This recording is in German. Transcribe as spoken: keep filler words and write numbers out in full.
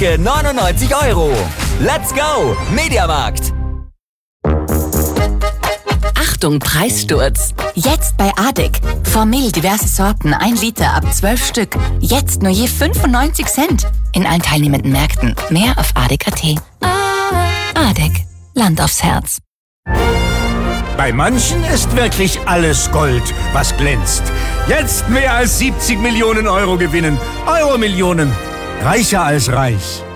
Marke neunundneunzig Euro. Let's go, Mediamarkt! Achtung, Preissturz! Jetzt bei Adek. Formel diverse Sorten, ein Liter ab zwölf Stück. Jetzt nur je fünfundneunzig Cent. In allen teilnehmenden Märkten. Mehr auf adek punkt at. Adek. Land aufs Herz. Bei manchen ist wirklich alles Gold, was glänzt. Jetzt mehr als siebzig Millionen Euro gewinnen. Euro-Millionen. Reicher als reich.